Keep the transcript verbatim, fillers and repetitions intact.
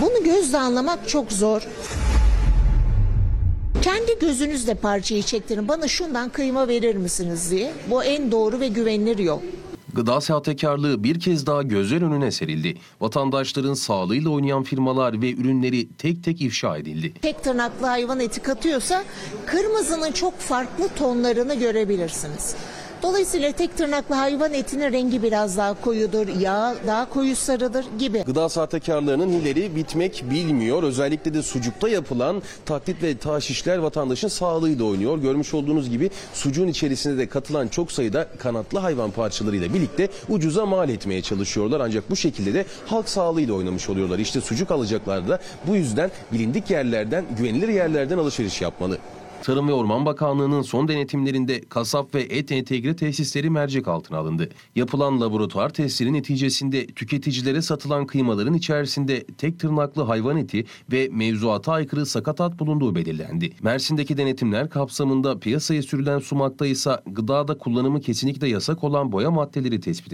Bunu gözle anlamak çok zor. Kendi gözünüzle parçayı çektirin. Bana şundan kıyma verir misiniz diye. Bu en doğru ve güvenilir yol. Gıda sahtekarlığı bir kez daha gözler önüne serildi. Vatandaşların sağlığıyla oynayan firmalar ve ürünleri tek tek ifşa edildi. Tek tırnaklı hayvan eti katıyorsa kırmızının çok farklı tonlarını görebilirsiniz. Dolayısıyla tek tırnaklı hayvan etinin rengi biraz daha koyudur, yağ daha koyu sarıdır gibi. Gıda sahtekarlığının hilleri bitmek bilmiyor. Özellikle de sucukta yapılan taklit ve taşişler vatandaşın sağlığıyla oynuyor. Görmüş olduğunuz gibi sucuğun içerisine de katılan çok sayıda kanatlı hayvan parçalarıyla birlikte ucuza mal etmeye çalışıyorlar. Ancak bu şekilde de halk sağlığıyla oynamış oluyorlar. İşte sucuk alacaklar da bu yüzden bilindik yerlerden, güvenilir yerlerden alışveriş yapmalı. Tarım ve Orman Bakanlığı'nın son denetimlerinde kasap ve et entegre tesisleri mercek altına alındı. Yapılan laboratuvar testleri neticesinde tüketicilere satılan kıymaların içerisinde tek tırnaklı hayvan eti ve mevzuata aykırı sakatat bulunduğu belirlendi. Mersin'deki denetimler kapsamında piyasaya sürülen sumakta ise gıdada kullanımı kesinlikle yasak olan boya maddeleri tespit edildi.